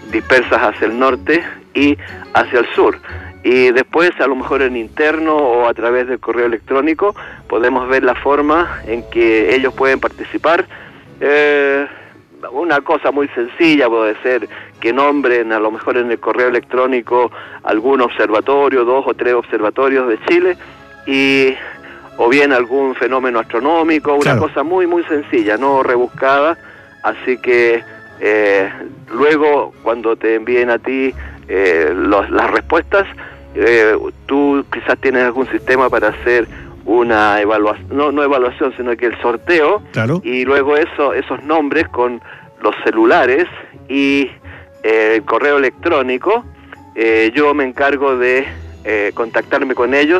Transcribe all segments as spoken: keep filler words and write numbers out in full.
dispersas hacia el norte y hacia el sur. Y después, a lo mejor en interno o a través del correo electrónico, podemos ver la forma en que ellos pueden participar. Eh, una cosa muy sencilla puede ser que nombren a lo mejor en el correo electrónico algún observatorio, dos o tres observatorios de Chile, y o bien algún fenómeno astronómico, una claro. cosa muy muy sencilla, no rebuscada. Así que eh, luego cuando te envíen a ti eh, los, las respuestas, eh, tú quizás tienes algún sistema para hacer una evaluación, no, no evaluación, sino que el sorteo, claro. y luego eso, esos nombres con los celulares y eh, el correo electrónico, eh, yo me encargo de eh, contactarme con ellos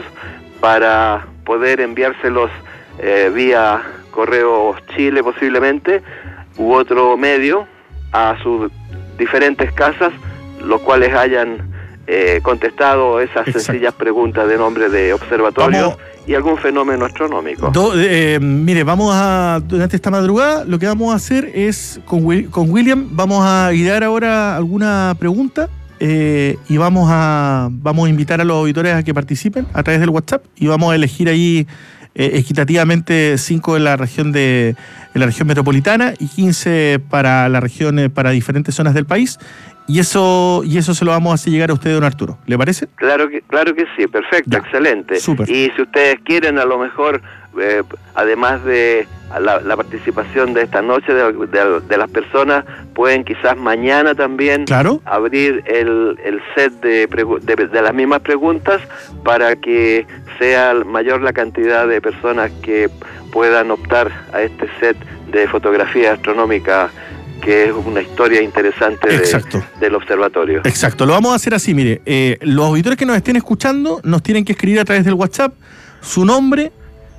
para poder enviárselos eh, vía Correo Chile posiblemente, u otro medio, a sus diferentes casas, los cuales hayan eh, contestado esas Exacto. sencillas preguntas de nombre de observatorio vamos, y algún fenómeno astronómico. Do, eh, mire, vamos a, durante esta madrugada, lo que vamos a hacer es, con, con William, vamos a idear ahora alguna pregunta eh, y vamos a, vamos a invitar a los auditores a que participen a través del WhatsApp y vamos a elegir ahí eh, equitativamente cinco en la región de en la región metropolitana y quince para la región, para diferentes zonas del país. Y eso y eso se lo vamos a hacer llegar a usted, don Arturo. ¿Le parece? Claro que claro que sí, perfecto, ya. Excelente. Súper. Y si ustedes quieren, a lo mejor, eh, además de la, la participación de esta noche de, de, de las personas, pueden quizás mañana también claro. abrir el, el set de, de, de las mismas preguntas para que sea mayor la cantidad de personas que puedan optar a este set de fotografía astronómica, que es una historia interesante de, del observatorio. Exacto, lo vamos a hacer así, mire, eh, los auditores que nos estén escuchando nos tienen que escribir a través del WhatsApp su nombre,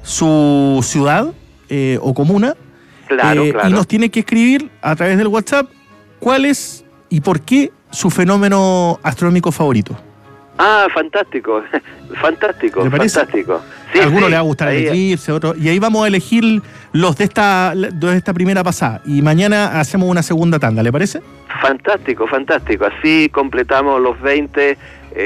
su ciudad eh, o comuna, claro, eh, claro. y nos tienen que escribir a través del WhatsApp cuál es y por qué su fenómeno astronómico favorito. Ah, fantástico, fantástico, ¿Le parece? fantástico. Sí, a alguno sí, le va a gustar ahí, el eclipse, otro, y ahí vamos a elegir los de esta, de esta primera pasada, y mañana hacemos una segunda tanda, ¿le parece? Fantástico, fantástico. Así completamos los veinte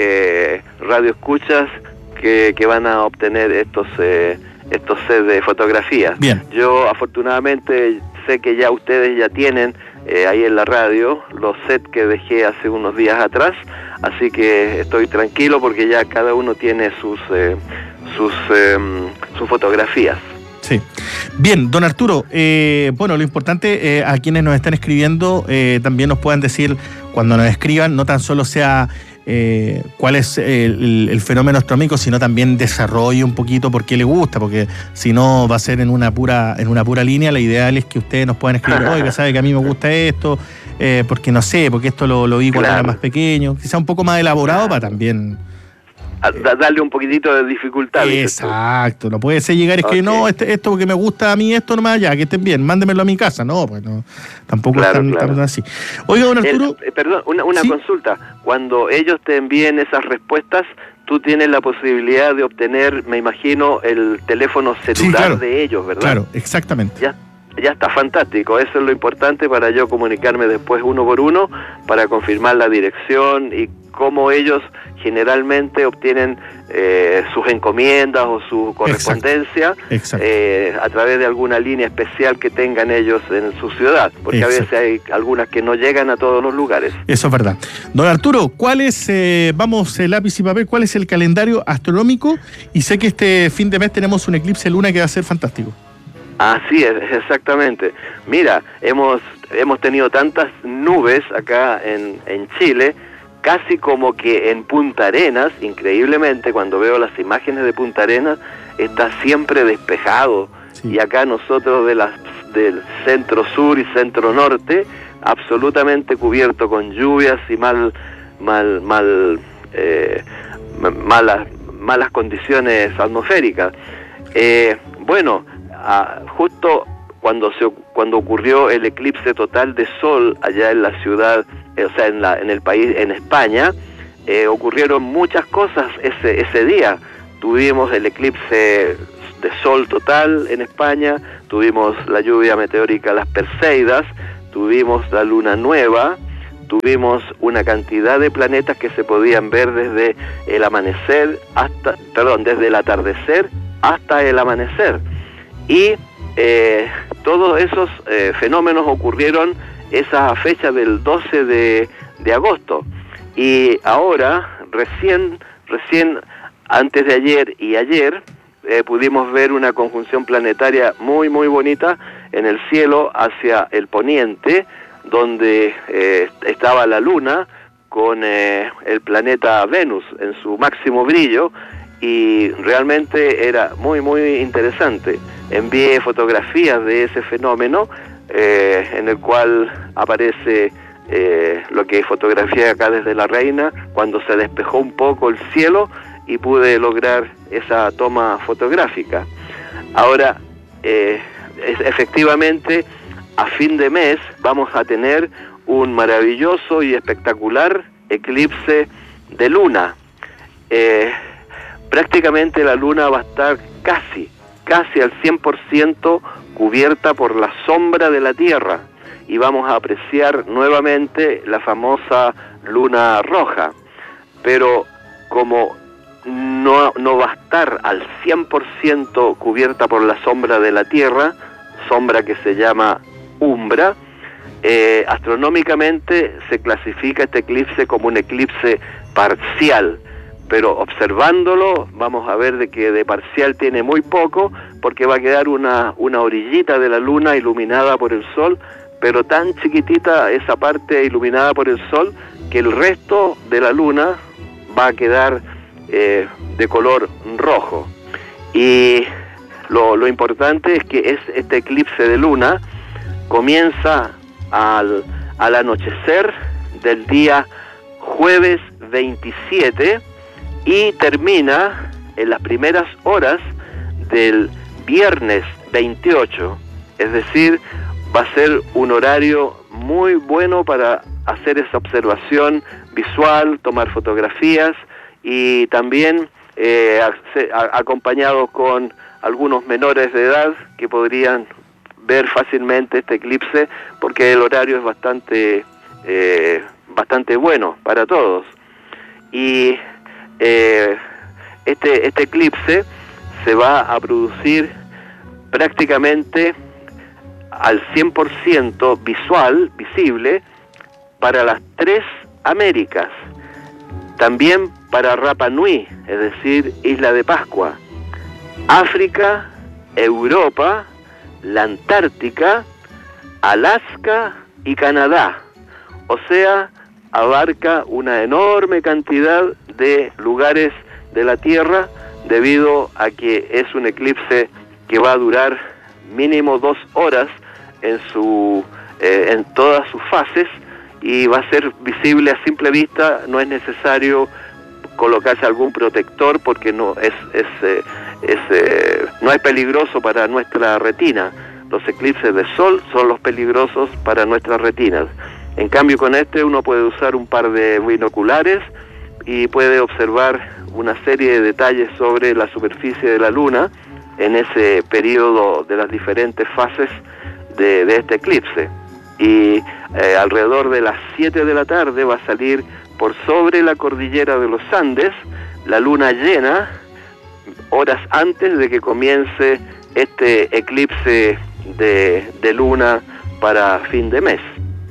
eh, radioescuchas que, que van a obtener estos eh, estos sets de fotografías. Bien. Yo afortunadamente sé que ya ustedes ya tienen eh, ahí en la radio los sets que dejé hace unos días atrás, así que estoy tranquilo porque ya cada uno tiene sus eh, sus eh, sus fotografías. Sí. Bien, don Arturo, eh, bueno, lo importante, eh, a quienes nos están escribiendo, eh, también nos puedan decir, cuando nos escriban, no tan solo sea eh, cuál es el, el fenómeno astronómico, sino también desarrolle un poquito por qué le gusta, porque si no va a ser en una pura en una pura línea. La ideal es que ustedes nos puedan escribir, oiga, sabe que a mí me gusta esto, eh, porque no sé, porque esto lo, lo vi cuando claro. era más pequeño, quizá un poco más elaborado para también... A darle un poquitito de dificultad. Exacto, no puede ser llegar, es okay. que no, este, esto porque me gusta a mí, esto nomás, ya, que estén bien, mándemelo a mi casa. No, pues no, tampoco claro, están, claro. están así. Oiga, don Arturo. El, eh, perdón, una, una ¿sí? consulta. Cuando ellos te envíen esas respuestas, tú tienes la posibilidad de obtener, me imagino, el teléfono celular sí, claro. de ellos, ¿verdad? Claro, exactamente. Ya. Ya está fantástico, eso es lo importante para yo comunicarme después uno por uno para confirmar la dirección y cómo ellos generalmente obtienen eh, sus encomiendas o su correspondencia. Exacto. Exacto. Eh, a través de alguna línea especial que tengan ellos en su ciudad, porque Exacto. a veces hay algunas que no llegan a todos los lugares. Eso es verdad. Don Arturo, ¿cuál es, eh, vamos, eh, lápiz y papel, cuál es el calendario astronómico? Y sé que este fin de mes tenemos un eclipse luna que va a ser fantástico. Así es, exactamente. Mira, hemos hemos tenido tantas nubes acá en, en Chile, casi como que en Punta Arenas, increíblemente, cuando veo las imágenes de Punta Arenas, está siempre despejado. Sí. Y acá nosotros de las del centro sur y centro norte, absolutamente cubierto con lluvias y mal mal mal eh, malas malas condiciones atmosféricas. Eh, bueno. Ah, justo cuando se cuando ocurrió el eclipse total de sol allá en la ciudad, eh, o sea, en la en el país, en España, eh, ocurrieron muchas cosas ese ese día. Tuvimos el eclipse de sol total en España, tuvimos la lluvia meteórica, las Perseidas, tuvimos la luna nueva, tuvimos una cantidad de planetas que se podían ver desde el amanecer hasta, perdón, desde el atardecer hasta el amanecer. Y eh, todos esos eh, fenómenos ocurrieron esa fecha del doce de agosto. Y ahora, recién, recién antes de ayer y ayer, eh, pudimos ver una conjunción planetaria muy, muy bonita en el cielo hacia el poniente, donde eh, estaba la Luna con eh, el planeta Venus en su máximo brillo, y realmente era muy, muy interesante. Envié fotografías de ese fenómeno, eh, en el cual aparece eh, lo que fotografié acá desde la Reina, cuando se despejó un poco el cielo y pude lograr esa toma fotográfica. Ahora, eh, es, efectivamente, a fin de mes vamos a tener un maravilloso y espectacular eclipse de luna. Eh, prácticamente la luna va a estar casi, casi al cien por ciento cubierta por la sombra de la Tierra, y vamos a apreciar nuevamente la famosa luna roja. Pero como no, no va a estar al cien por ciento cubierta por la sombra de la Tierra, sombra que se llama umbra, eh, astronómicamente se clasifica este eclipse como un eclipse parcial, pero observándolo vamos a ver de que de parcial tiene muy poco, porque va a quedar una, una orillita de la luna iluminada por el sol, pero tan chiquitita esa parte iluminada por el sol que el resto de la luna va a quedar eh, de color rojo. Y lo, lo importante es que es este eclipse de luna comienza al, al anochecer del día jueves veintisiete y termina en las primeras horas del viernes veintiocho, es decir, va a ser un horario muy bueno para hacer esa observación visual, tomar fotografías, y también eh, a, acompañados con algunos menores de edad que podrían ver fácilmente este eclipse, porque el horario es bastante eh, bastante bueno para todos. Y eh, este, este eclipse se va a producir prácticamente al cien por ciento visual, visible, para las tres Américas, también para Rapa Nui, es decir, Isla de Pascua, África, Europa, la Antártica, Alaska y Canadá. O sea, abarca una enorme cantidad de lugares de la Tierra, debido a que es un eclipse que va a durar mínimo dos horas en su eh, en todas sus fases, y va a ser visible a simple vista. No es necesario colocarse algún protector, porque no es, es, eh, es eh, no es peligroso para nuestra retina. Los eclipses de sol son los peligrosos para nuestras retinas. En cambio, con este uno puede usar un par de binoculares y puede observar una serie de detalles sobre la superficie de la luna en ese periodo de las diferentes fases de, de este eclipse. Y eh, alrededor de las siete de la tarde va a salir por sobre la cordillera de los Andes la luna llena, horas antes de que comience este eclipse de, de luna para fin de mes.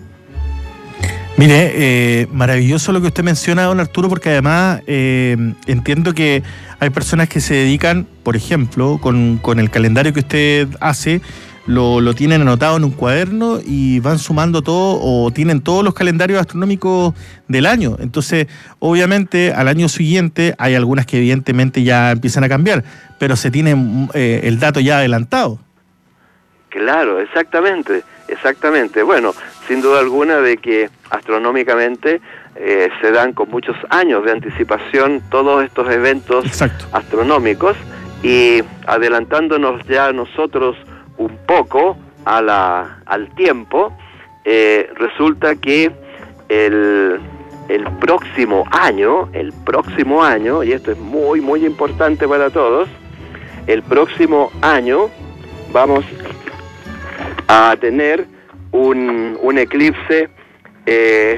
Mire, eh, maravilloso lo que usted menciona, don Arturo, porque además eh, entiendo que hay personas que se dedican, por ejemplo, con, con el calendario que usted hace, lo, lo tienen anotado en un cuaderno y van sumando todo, o tienen todos los calendarios astronómicos del año. Entonces, obviamente, al año siguiente hay algunas que evidentemente ya empiezan a cambiar, pero se tiene eh, el dato ya adelantado. Claro, exactamente, exactamente. Bueno, sin duda alguna de que astronómicamente eh, se dan con muchos años de anticipación todos estos eventos Exacto. astronómicos, y adelantándonos ya nosotros un poco a la, al tiempo, eh, resulta que el, el próximo año, el próximo año, y esto es muy, muy importante para todos, el próximo año vamos a tener un, un eclipse eh,